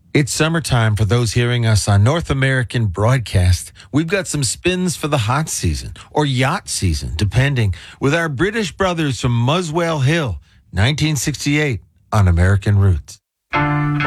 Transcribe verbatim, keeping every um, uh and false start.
It's summertime for those hearing us on North American broadcast. We've got some spins for the hot season or yacht season, depending, with our British brothers from Muswell Hill, nineteen sixty-eight on American Roots.